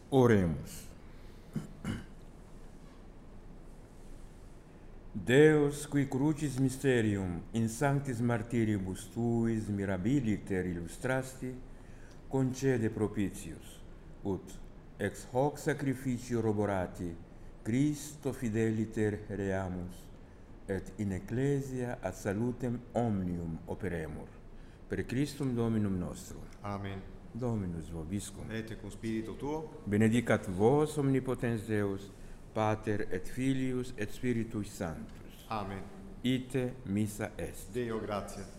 Oremus. Deus, qui crucis mysterium in sanctis martiribus tuis mirabiliter illustrasti, concede propitius, ut ex hoc sacrificio roborati Christo fideliter reamus, et in ecclesia ad salutem omnium operemur. Per Christum Dominum nostrum. Amen. Dominus vobiscum. Et cum spiritu tuo. Benedicat vos omnipotens Deus, Pater et Filius et Spiritus Sanctus. Amen. Ite missa est. Deo gratia.